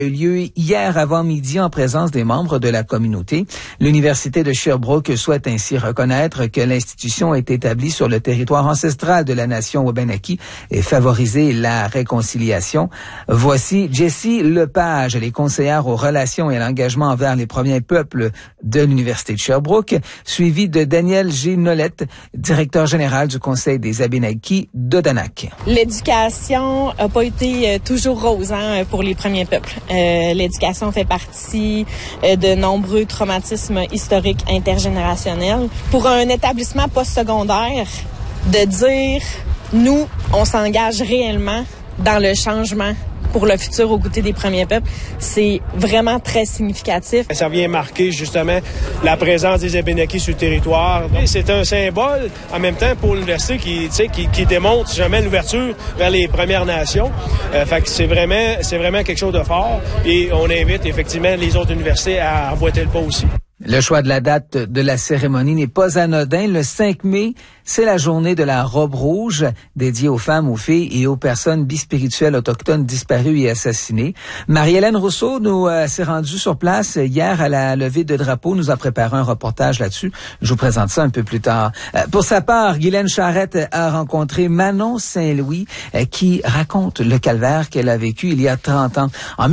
a eu lieu hier avant-midi en présence des membres de la communauté. L'Université de Sherbrooke souhaite ainsi reconnaître que l'institution est établie sur le territoire ancestral de la nation Wabanaki et favoriser la réconciliation. Voici Jessie Lepage, elle est conseillère aux relations et à l'engagement envers les premiers peuples de l'Université de Sherbrooke, suivie de Daniel G. Nolette, directeur général du Conseil des Abénaquis d'Odanak. L'éducation n'a pas été toujours rose pour les premiers peuples. L'éducation fait partie de nombreux traumatismes historiques intergénérationnels. Pour un établissement postsecondaire, de dire, nous, on s'engage réellement dans le changement pour le futur au côté des premiers peuples, c'est vraiment très significatif. Ça vient marquer justement la présence des Abénaquis sur le territoire. C'est un symbole en même temps pour l'université qui démontre jamais l'ouverture vers les Premières Nations. Fait que c'est vraiment quelque chose de fort et on invite effectivement les autres universités à emboîter le pas aussi. Le choix de la date de la cérémonie n'est pas anodin. Le 5 mai, c'est la journée de la robe rouge dédiée aux femmes, aux filles et aux personnes bispirituelles autochtones disparues et assassinées. Marie-Hélène Rousseau s'est rendue sur place hier à la levée de drapeau, nous a préparé un reportage là-dessus. Je vous présente ça un peu plus tard. Pour sa part, Guylaine Charrette a rencontré Manon Saint-Louis qui raconte le calvaire qu'elle a vécu il y a 30 ans. En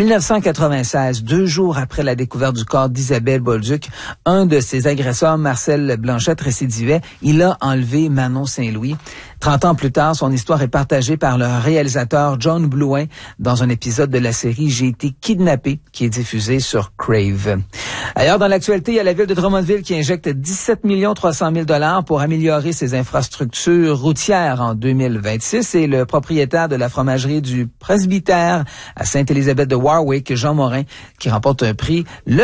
1996, 2 jours après la découverte du corps d'Isabelle Bolduc, un de ses agresseurs, Marcel Blanchette, récidivait. Il a enlevé Manon Saint-Louis. 30 ans plus tard, son histoire est partagée par le réalisateur John Blouin dans un épisode de la série J'ai été kidnappé, qui est diffusé sur Crave. Ailleurs, dans l'actualité, il y a la ville de Drummondville qui injecte 17 300 000 $ pour améliorer ses infrastructures routières en 2026. Et le propriétaire de la fromagerie du Presbytère à Sainte-Élisabeth de Warwick, Jean Morin, qui remporte le prix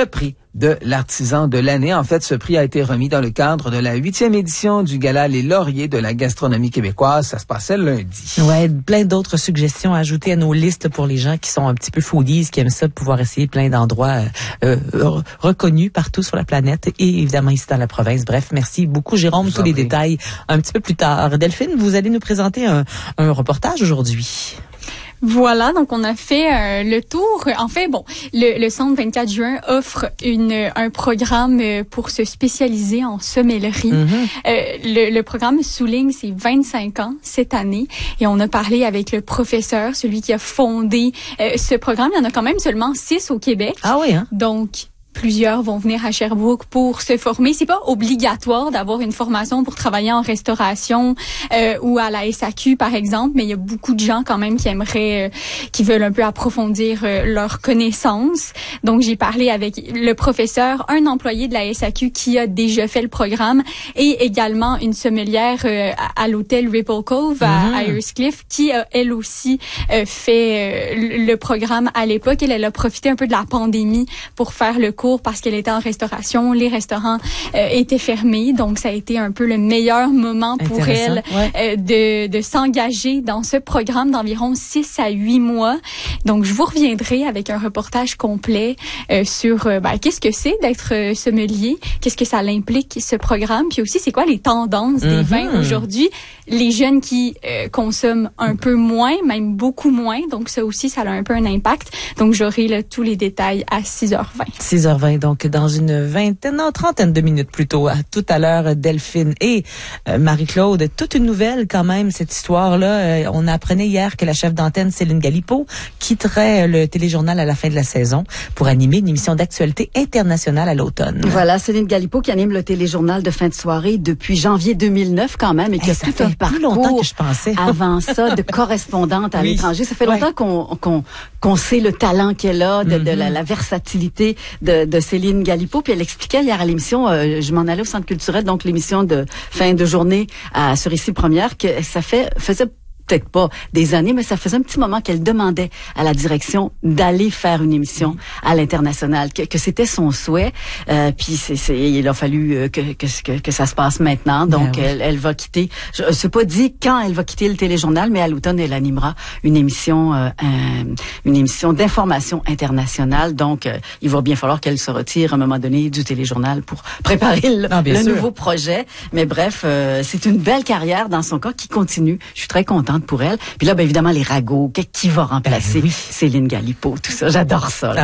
de l'artisan de l'année. En fait, ce prix a été remis dans le cadre de la 8e édition du Gala Les Lauriers de la gastronomie québécoise. Ça se passait lundi. Ouais, plein d'autres suggestions à ajouter à nos listes pour les gens qui sont un petit peu foodies, qui aiment ça, de pouvoir essayer plein d'endroits reconnus partout sur la planète et évidemment ici dans la province. Bref, merci beaucoup Jérôme. Tous les détails un petit peu plus tard. Delphine, vous allez nous présenter un reportage aujourd'hui. Voilà, donc on a fait le tour. En fait, le Centre 24 juin offre un programme pour se spécialiser en sommellerie. Le programme souligne ses 25 ans cette année et on a parlé avec le professeur, celui qui a fondé ce programme. Il y en a quand même seulement 6 au Québec. Ah oui, hein? Donc, plusieurs vont venir à Sherbrooke pour se former. C'est pas obligatoire d'avoir une formation pour travailler en restauration ou à la SAQ, par exemple, mais il y a beaucoup de gens quand même qui veulent un peu approfondir leurs connaissances. Donc, j'ai parlé avec le professeur, un employé de la SAQ qui a déjà fait le programme et également une sommelière à l'hôtel Ripple Cove à Earscliff qui a, elle aussi, fait le programme à l'époque. Elle a profité un peu de la pandémie pour faire le cours parce qu'elle était en restauration. Les restaurants étaient fermés, donc ça a été un peu le meilleur moment pour elle de s'engager dans ce programme d'environ 6 à 8 mois. Donc, je vous reviendrai avec un reportage complet sur qu'est-ce que c'est d'être sommelier, qu'est-ce que ça implique ce programme, puis aussi c'est quoi les tendances des vins aujourd'hui. Les jeunes qui consomment un peu moins, même beaucoup moins, donc ça aussi, ça a un peu un impact. Donc, j'aurai tous les détails à 6h20. 6h20, donc dans une trentaine de minutes plutôt. À tout à l'heure, Delphine et Marie-Claude. Toute une nouvelle quand même, cette histoire-là. On apprenait hier que la chef d'antenne Céline Galipeau quitterait le téléjournal à la fin de la saison pour animer une émission d'actualité internationale à l'automne. Voilà, Céline Galipeau qui anime le téléjournal de fin de soirée depuis janvier 2009 quand même et qui a tout un parcours longtemps que je pensais. avant ça de correspondante à l'étranger. Ça fait longtemps qu'on sait le talent qu'elle a, de la versatilité de Céline Galipeau. Puis elle expliquait hier à l'émission, je m'en allais au Centre culturel, donc l'émission de fin de journée sur Ici Première, que ça faisait peut-être pas des années, mais ça faisait un petit moment qu'elle demandait à la direction d'aller faire une émission à l'international, que c'était son souhait. Puis il a fallu que ça se passe maintenant. Donc elle va quitter. Je sais pas dit quand elle va quitter le téléjournal, mais à l'automne elle animera une émission d'information internationale. Donc il va bien falloir qu'elle se retire à un moment donné du téléjournal pour préparer le nouveau projet. Mais bref, c'est une belle carrière dans son cas qui continue. Je suis très contente importante pour elle. Puis là, évidemment, les ragots, qui va remplacer Céline Galipo, tout ça. J'adore ça. Là.